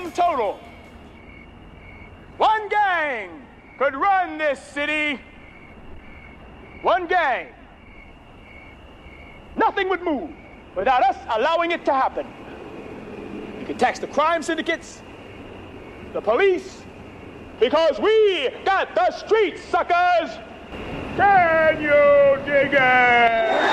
sum total, one gang could run this city. One gang. Nothing would move without us allowing it to happen. You can tax the crime syndicates, the police, because we got the streets, suckers. Can you dig it?